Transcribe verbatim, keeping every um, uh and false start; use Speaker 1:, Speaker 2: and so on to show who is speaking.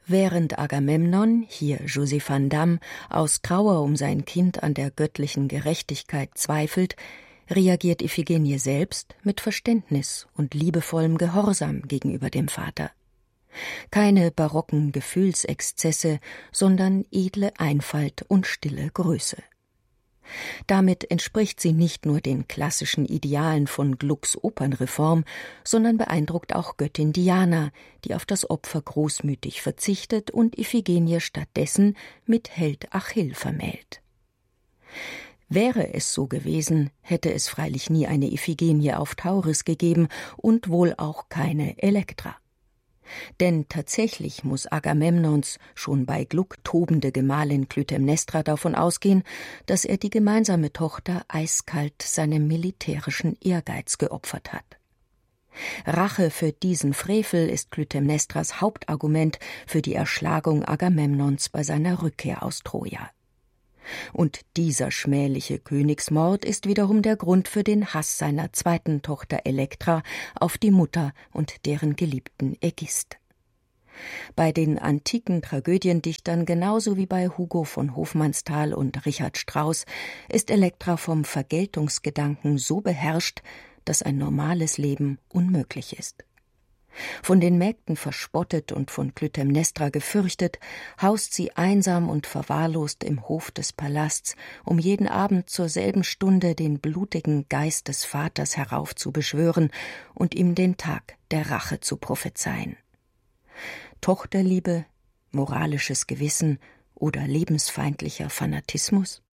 Speaker 1: Während Agamemnon, hier Joseph van Dam, aus Trauer um sein Kind an der göttlichen Gerechtigkeit zweifelt, reagiert Iphigenie selbst mit Verständnis und liebevollem Gehorsam gegenüber dem Vater. Keine barocken Gefühlsexzesse, sondern edle Einfalt und stille Größe. Damit entspricht sie nicht nur den klassischen Idealen von Glucks Opernreform, sondern beeindruckt auch Göttin Diana, die auf das Opfer großmütig verzichtet und Iphigenie stattdessen mit Held Achill vermählt. Wäre es so gewesen, hätte es freilich nie eine Iphigenie auf Tauris gegeben und wohl auch keine Elektra. Denn tatsächlich muss Agamemnons schon bei Gluck tobende Gemahlin Klytämnestra davon ausgehen, dass er die gemeinsame Tochter eiskalt seinem militärischen Ehrgeiz geopfert hat. Rache für diesen Frevel ist Klytämnestras Hauptargument für die Erschlagung Agamemnons bei seiner Rückkehr aus Troja. Und dieser schmähliche Königsmord ist wiederum der Grund für den Hass seiner zweiten Tochter Elektra auf die Mutter und deren Geliebten Ägist. Bei den antiken Tragödiendichtern genauso wie bei Hugo von Hofmannsthal und Richard Strauss ist Elektra vom Vergeltungsgedanken so beherrscht, dass ein normales Leben unmöglich ist. Von den Mägden verspottet und von Klytämnestra gefürchtet, haust sie einsam und verwahrlost im Hof des Palasts, um jeden Abend zur selben Stunde den blutigen Geist des Vaters heraufzubeschwören und ihm den Tag der Rache zu prophezeien. Tochterliebe, moralisches Gewissen oder lebensfeindlicher Fanatismus?